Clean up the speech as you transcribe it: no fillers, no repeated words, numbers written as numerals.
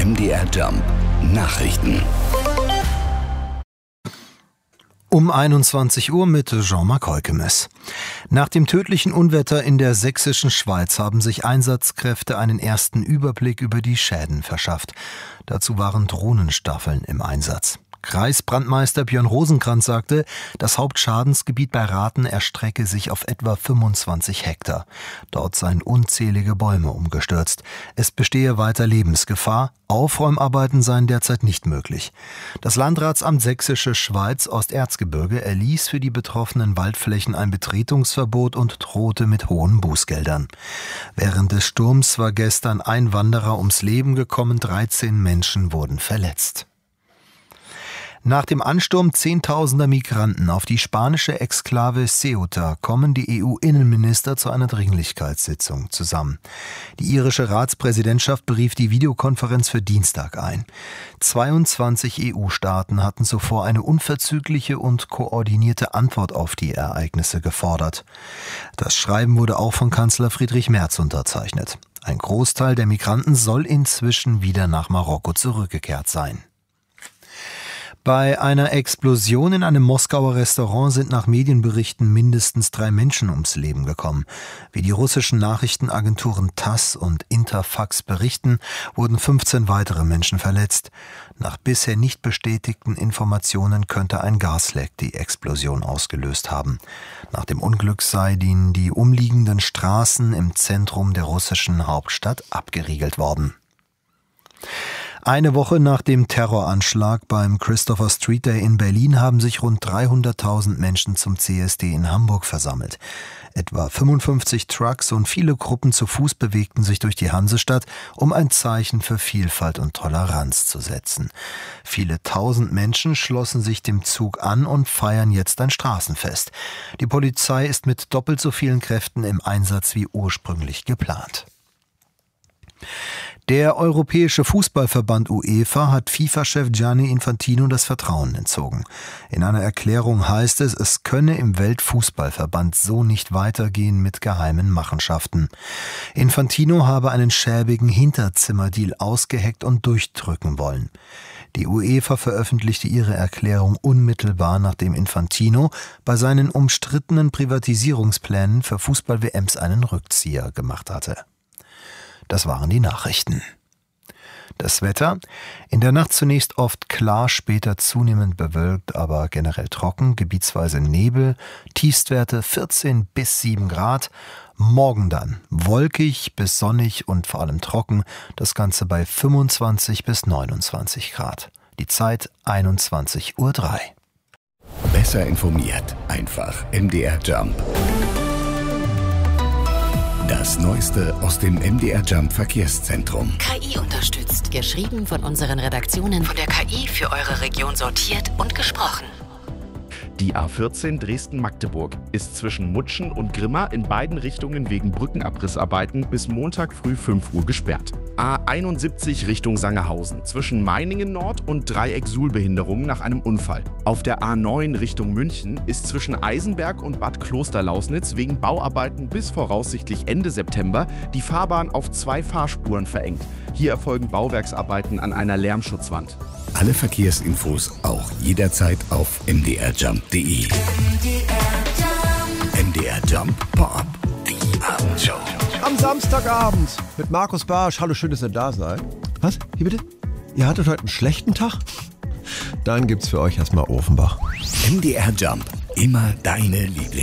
MDR Jump Nachrichten. Um 21 Uhr mit Jean-Marc Heukemes. Nach dem tödlichen Unwetter in der sächsischen Schweiz haben sich Einsatzkräfte einen ersten Überblick über die Schäden verschafft. Dazu waren Drohnenstaffeln im Einsatz. Kreisbrandmeister Björn Rosenkranz sagte, das Hauptschadensgebiet bei Rathen erstrecke sich auf etwa 25 Hektar. Dort seien unzählige Bäume umgestürzt. Es bestehe weiter Lebensgefahr. Aufräumarbeiten seien derzeit nicht möglich. Das Landratsamt Sächsische Schweiz Osterzgebirge erließ für die betroffenen Waldflächen ein Betretungsverbot und drohte mit hohen Bußgeldern. Während des Sturms war gestern ein Wanderer ums Leben gekommen, 13 Menschen wurden verletzt. Nach dem Ansturm zehntausender Migranten auf die spanische Exklave Ceuta kommen die EU-Innenminister zu einer Dringlichkeitssitzung zusammen. Die irische Ratspräsidentschaft berief die Videokonferenz für Dienstag ein. 22 EU-Staaten hatten zuvor eine unverzügliche und koordinierte Antwort auf die Ereignisse gefordert. Das Schreiben wurde auch von Kanzler Friedrich Merz unterzeichnet. Ein Großteil der Migranten soll inzwischen wieder nach Marokko zurückgekehrt sein. Bei einer Explosion in einem Moskauer Restaurant sind nach Medienberichten mindestens 3 Menschen ums Leben gekommen. Wie die russischen Nachrichtenagenturen TASS und Interfax berichten, wurden 15 weitere Menschen verletzt. Nach bisher nicht bestätigten Informationen könnte ein Gasleck die Explosion ausgelöst haben. Nach dem Unglück seien die umliegenden Straßen im Zentrum der russischen Hauptstadt abgeriegelt worden. Eine Woche nach dem Terroranschlag beim Christopher Street Day in Berlin haben sich rund 300.000 Menschen zum CSD in Hamburg versammelt. Etwa 55 Trucks und viele Gruppen zu Fuß bewegten sich durch die Hansestadt, um ein Zeichen für Vielfalt und Toleranz zu setzen. Viele tausend Menschen schlossen sich dem Zug an und feiern jetzt ein Straßenfest. Die Polizei ist mit doppelt so vielen Kräften im Einsatz wie ursprünglich geplant. Der Europäische Fußballverband UEFA hat FIFA-Chef Gianni Infantino das Vertrauen entzogen. In einer Erklärung heißt es, es könne im Weltfußballverband so nicht weitergehen mit geheimen Machenschaften. Infantino habe einen schäbigen Hinterzimmerdeal ausgeheckt und durchdrücken wollen. Die UEFA veröffentlichte ihre Erklärung unmittelbar, nachdem Infantino bei seinen umstrittenen Privatisierungsplänen für Fußball-WMs einen Rückzieher gemacht hatte. Das waren die Nachrichten. Das Wetter: in der Nacht zunächst oft klar, später zunehmend bewölkt, aber generell trocken, gebietsweise Nebel, Tiefstwerte 14 bis 7 Grad. Morgen dann wolkig bis sonnig und vor allem trocken, das Ganze bei 25 bis 29 Grad. Die Zeit 21:03 Uhr. Besser informiert, einfach MDR Jump. Das Neueste aus dem MDR Jump Verkehrszentrum. KI unterstützt. Geschrieben von unseren Redaktionen. Von der KI für eure Region sortiert und gesprochen. Die A14 Dresden-Magdeburg ist zwischen Mutschen und Grimma in beiden Richtungen wegen Brückenabrissarbeiten bis Montag früh 5 Uhr gesperrt. A71 Richtung Sangerhausen zwischen Meiningen Nord und Dreieck-Suhl-Behinderung nach einem Unfall. Auf der A9 Richtung München ist zwischen Eisenberg und Bad Klosterlausnitz wegen Bauarbeiten bis voraussichtlich Ende September die Fahrbahn auf 2 Fahrspuren verengt. Hier erfolgen Bauwerksarbeiten an einer Lärmschutzwand. Alle Verkehrsinfos auch jederzeit auf mdrjump.de. MDR Jump Pop, die Abendshow. Am Samstagabend mit Markus Barsch. Hallo, schön, dass ihr da seid. Was? Wie bitte? Ihr hattet heute einen schlechten Tag? Dann gibt's für euch erstmal Offenbach. MDR Jump, immer deine Lieblings.